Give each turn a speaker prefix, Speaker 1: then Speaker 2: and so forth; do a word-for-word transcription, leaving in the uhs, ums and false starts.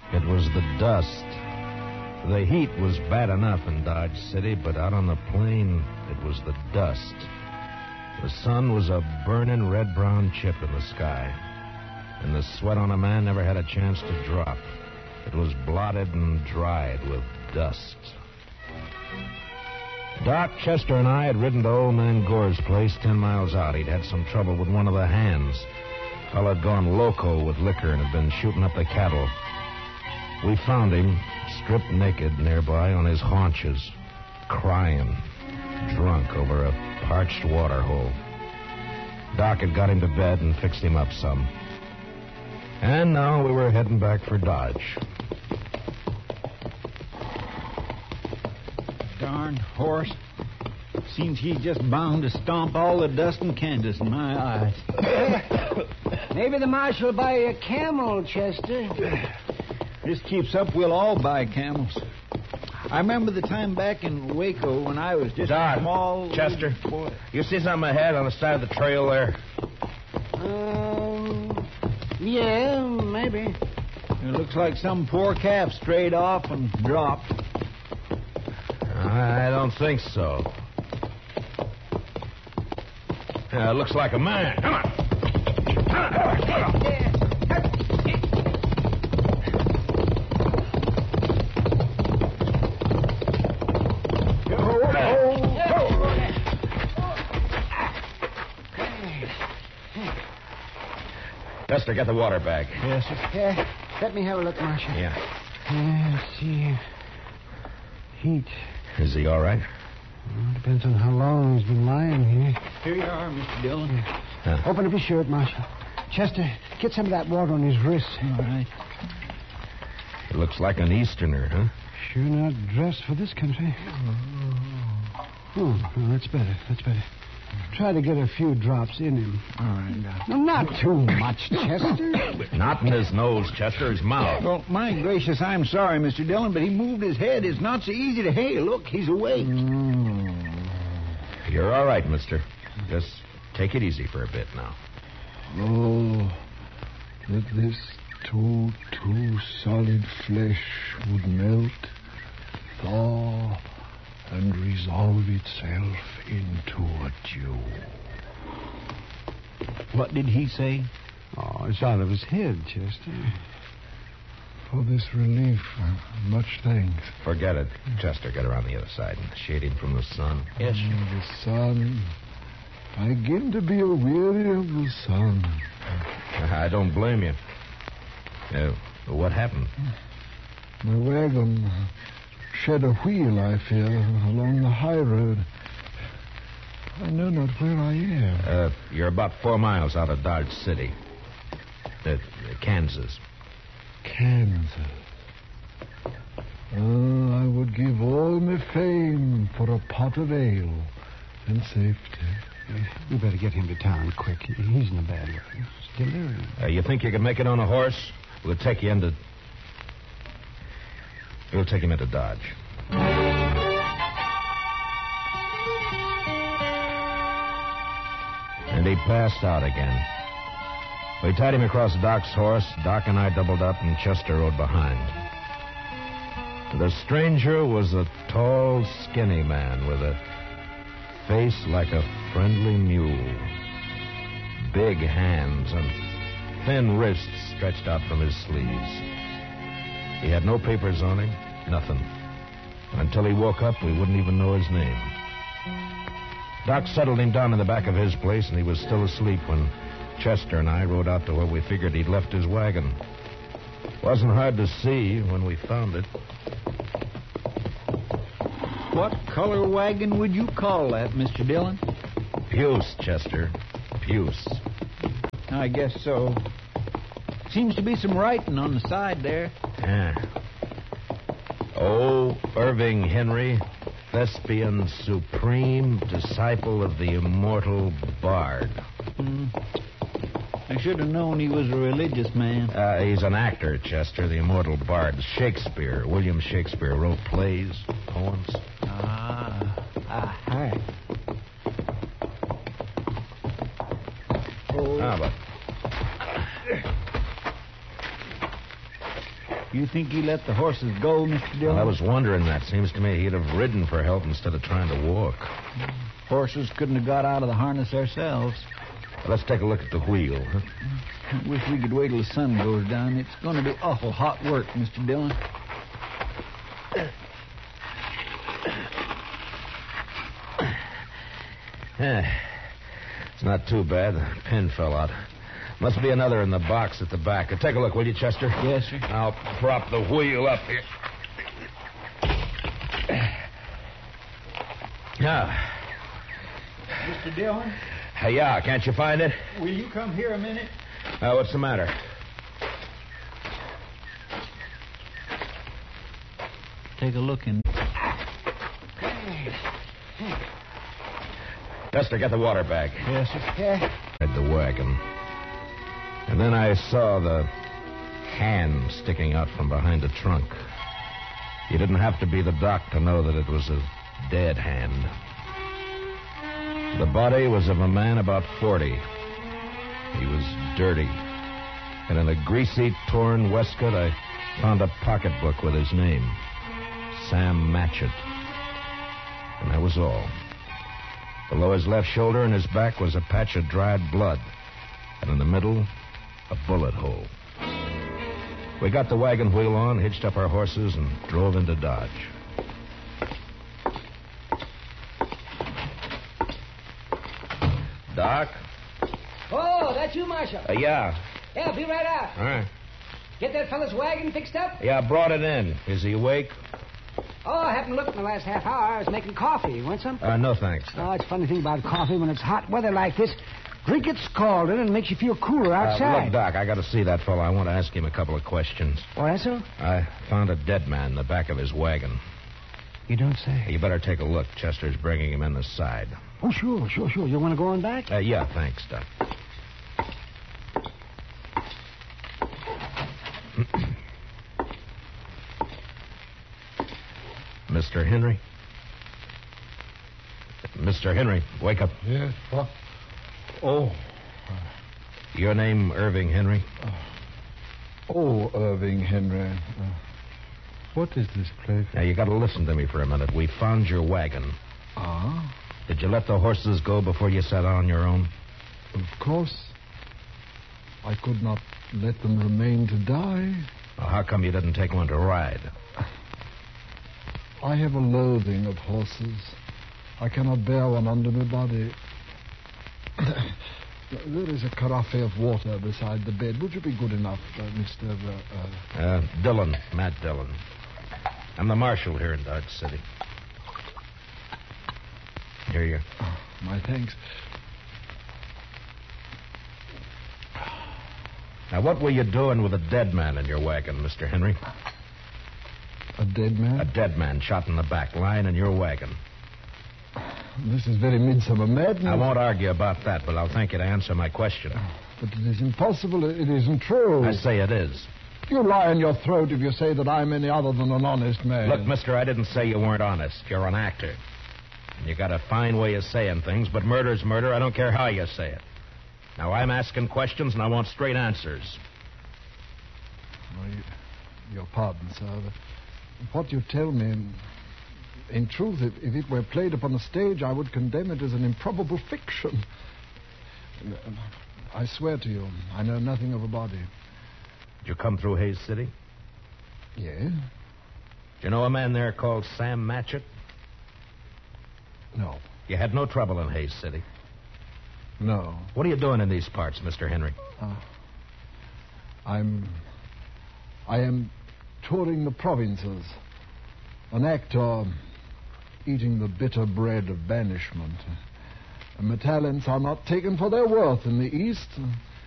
Speaker 1: It was the dust. The heat was bad enough in Dodge City, but out on the plain, it was the dust. The sun was a burning red-brown chip in the sky, and the sweat on a man never had a chance to drop. It was blotted and dried with dust. Doc, Chester, and I had ridden to old man Gore's place ten miles out. He'd had some trouble with one of the hands. Fella had gone loco with liquor and had been shooting up the cattle. We found him, stripped naked nearby on his haunches, crying, drunk over a parched water hole. Doc had got him to bed and fixed him up some. And now we were heading back for Dodge.
Speaker 2: Darn horse. Seems he's just bound to stomp all the dust in Kansas in my eyes.
Speaker 3: Maybe the marshal will buy you a camel, Chester.
Speaker 2: This keeps up, we'll all buy camels. I remember the time back in Waco when I was just
Speaker 1: Doc,
Speaker 2: a small...
Speaker 1: Chester,
Speaker 2: boy.
Speaker 1: You see something ahead on the side of the trail there?
Speaker 3: Um, yeah, maybe.
Speaker 2: It looks like some poor calf strayed off and dropped.
Speaker 1: I don't think so. Yeah, it looks like a man. Come on. Chester, get the water bag.
Speaker 2: Yes, sir.
Speaker 3: Yeah, let me have a look, Marshal.
Speaker 1: Yeah.
Speaker 3: Yeah, let's see. Heat.
Speaker 1: Is he all right?
Speaker 3: Well, depends on how long he's been lying here.
Speaker 2: Here you are, Mister Dillon.
Speaker 1: Huh.
Speaker 3: Open up his shirt, Marshal. Chester, get some of that water on his wrist.
Speaker 2: All right.
Speaker 1: He looks like an Easterner, huh?
Speaker 3: Sure not dressed for this country. Oh, no, that's better. That's better. Try to get a few drops in him.
Speaker 2: All right, Doc.
Speaker 3: No, not too much, Chester.
Speaker 1: Not in his nose, Chester, his mouth.
Speaker 2: Well, my gracious, I'm sorry, Mister Dillon, but he moved his head. It's not so easy to... Hey, look, he's awake.
Speaker 3: Mm.
Speaker 1: You're all right, mister. Just take it easy for a bit now.
Speaker 4: Oh, that this too, too solid flesh would melt, thaw, and resolve itself into a dew.
Speaker 2: What did he say?
Speaker 3: Oh, it's out of his head, Chester.
Speaker 4: For this relief, much thanks.
Speaker 1: Forget it. Chester, get around the other side and shade him from the sun.
Speaker 2: Yes, sir.
Speaker 4: Oh, the sun. I begin to be weary of the sun.
Speaker 1: I don't blame you. Uh, what happened?
Speaker 4: My wagon shed a wheel, I fear, along the high road. I know not where I am.
Speaker 1: Uh, you're about four miles out of Dodge City. Uh, Kansas.
Speaker 4: Kansas. Oh, I would give all my fame for a pot of ale and safety.
Speaker 3: We better get him to town quick. He's in a bad way. He's delirium.
Speaker 1: Uh, you think you can make it on a horse? We'll take you into... We'll take him into Dodge. And he passed out again. We tied him across Doc's horse. Doc and I doubled up, and Chester rode behind. The stranger was a tall, skinny man with a face like a friendly mule. Big hands and thin wrists stretched out from his sleeves. He had no papers on him, nothing. Until he woke up, we wouldn't even know his name. Doc settled him down in the back of his place, and he was still asleep when Chester and I rode out to where we figured he'd left his wagon. Wasn't hard to see when we found it.
Speaker 2: What color wagon would you call that, Mister Dillon?
Speaker 1: Puce, Chester. Puce.
Speaker 2: I guess so. Seems to be some writing on the side there.
Speaker 1: Yeah. Oh, Irving Henry, thespian supreme, disciple of the immortal Bard.
Speaker 2: Hmm. I should have known he was a religious man.
Speaker 1: Uh, he's an actor, Chester, the immortal Bard. Shakespeare, William Shakespeare, wrote plays, poems.
Speaker 2: Ah. Ah, hi.
Speaker 1: Oh. Ah, but...
Speaker 2: You think he let the horses go, Mister Dillon?
Speaker 1: Well, I was wondering that. Seems to me he'd have ridden for help instead of trying to walk.
Speaker 2: Horses couldn't have got out of the harness ourselves.
Speaker 1: Well, let's take a look at the wheel. Huh?
Speaker 2: I wish we could wait till the sun goes down. It's going to be awful hot work, Mister Dillon.
Speaker 1: Yeah. It's not too bad. The pin fell out. Must be another in the box at the back. Take a look, will you, Chester?
Speaker 2: Yes, sir.
Speaker 1: I'll prop the wheel up here. Now.
Speaker 2: Mister Dillon?
Speaker 1: Uh, yeah, can't you find it?
Speaker 2: Will you come here a minute?
Speaker 1: Uh, what's the matter?
Speaker 2: Take a look in.
Speaker 1: Chester, get the water bag.
Speaker 2: Yes, sir.
Speaker 3: Yeah.
Speaker 1: At the wagon. And then I saw the hand sticking out from behind the trunk. You didn't have to be the doc to know that it was a dead hand. The body was of a man about forty. He was dirty. And in a greasy, torn waistcoat, I found a pocketbook with his name. Sam Matchett. And that was all. Below his left shoulder and his back was a patch of dried blood. And in the middle, a bullet hole. We got the wagon wheel on, hitched up our horses, and drove into Dodge. Doc?
Speaker 3: Oh, that's you, Marshal.
Speaker 1: Uh, yeah.
Speaker 3: Yeah, be right out.
Speaker 1: All right.
Speaker 3: Get that fella's wagon fixed up?
Speaker 1: Yeah, I brought it in. Is he awake?
Speaker 3: Oh, I haven't looked in the last half hour. I was making coffee. You want some?
Speaker 1: Uh, no, thanks.
Speaker 3: Oh, it's a funny thing about coffee. When it's hot weather like this, drink it scalded and it makes you feel cooler
Speaker 1: Uh,
Speaker 3: outside.
Speaker 1: look, Doc, I got to see that fellow. I want to ask him a couple of questions.
Speaker 3: Oh, that's so?
Speaker 1: I found a dead man in the back of his wagon.
Speaker 3: You don't say.
Speaker 1: You better take a look. Chester's bringing him in the side.
Speaker 3: Oh, sure, sure, sure. You want to go on back?
Speaker 1: Uh, yeah, thanks, Doc. Mister Henry? Mister Henry, wake up.
Speaker 4: Yes, what? Oh.
Speaker 1: Your name, Irving Henry?
Speaker 4: Oh, Irving Henry. Uh, what is this place?
Speaker 1: Now, you got to listen to me for a minute. We found your wagon.
Speaker 4: Ah,
Speaker 1: Did you let the horses go before you sat on your own?
Speaker 4: of course. I could not let them remain to die.
Speaker 1: Well, how come you didn't take one to ride?
Speaker 4: I have a loathing of horses. I cannot bear one under my body. There is a carafe of water beside the bed. Would you be good enough, uh, Mister Uh, uh...
Speaker 1: Uh, Dillon, Matt Dillon. I'm the marshal here in Dodge City. Here you.
Speaker 4: Oh, my thanks.
Speaker 1: Now, what were you doing with a dead man in your wagon, Mister Henry?
Speaker 4: A dead man?
Speaker 1: A dead man shot in the back, lying in your wagon.
Speaker 4: This is very midsummer madness.
Speaker 1: I won't argue about that, but I'll thank you to answer my question.
Speaker 4: But it is impossible. It isn't true.
Speaker 1: I say it is.
Speaker 4: You lie in your throat if you say that I'm any other than an honest man.
Speaker 1: Look, mister, I didn't say you weren't honest. You're an actor. And you got a fine way of saying things, but murder's murder. I don't care how you say it. Now, I'm asking questions, and I want straight answers.
Speaker 4: Well, you, your pardon, sir. What you tell me, in truth, if, if it were played upon a stage, I would condemn it as an improbable fiction. I swear to you, I know nothing of a body.
Speaker 1: Did you come through Hayes City?
Speaker 4: Yes?
Speaker 1: Do you know a man there called Sam Matchett?
Speaker 4: No.
Speaker 1: You had no trouble in Hayes City.
Speaker 4: No.
Speaker 1: What are you doing in these parts, Mister Henry?
Speaker 4: Uh, I'm... I am touring the provinces. An actor eating the bitter bread of banishment. And my talents are not taken for their worth in the East.